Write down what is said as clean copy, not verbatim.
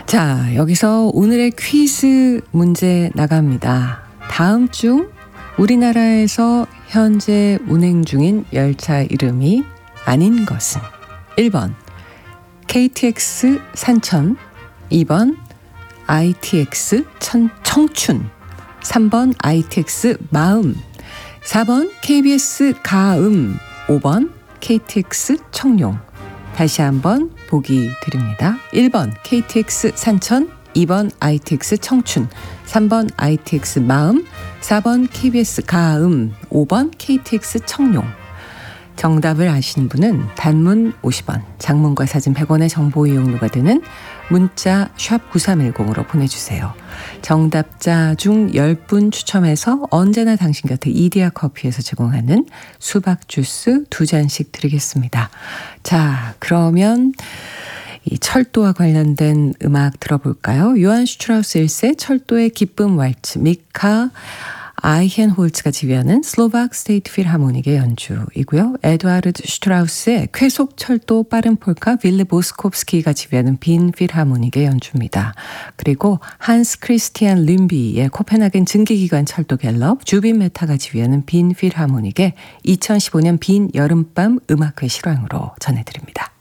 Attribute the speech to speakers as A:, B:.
A: 자, 여기서 오늘의 퀴즈 문제 나갑니다. 다음 중 우리나라에서 현재 운행 중인 열차 이름이 아닌 것은 1번 KTX 산천, 2번 ITX 청춘, 3번 ITX 마음, 4번 KBS 가음, 5번 KTX 청룡. 다시 한번 보기 드립니다. 1번 KTX 산천, 2번 ITX 청춘, 3번 ITX 마음, 4번 KBS 가음, 5번 KTX 청룡. 정답을 아시는 분은 단문 50원, 장문과 사진 100원의 정보 이용료가 드는 문자 샵 9310으로 보내주세요. 정답자 중 10분 추첨해서 언제나 당신 곁에 이디야 커피에서 제공하는 수박 주스 2잔씩 드리겠습니다. 자, 그러면 이 철도와 관련된 음악 들어볼까요? 요한 슈트라우스 1세 철도의 기쁨 왈츠, 미카 아이헨홀츠가 지휘하는 슬로박 스테이트 필하모닉의 연주이고요. 에드와르드 슈트라우스의 쾌속 철도 빠른 폴카 빌리 보스콥스키가 지휘하는 빈 필하모닉의 연주입니다. 그리고 한스 크리스티안 림비의 코펜하겐 증기기관 철도 갤럽 주빈 메타가 지휘하는 빈 필하모닉의 2015년 빈 여름밤 음악회 실황으로 전해드립니다.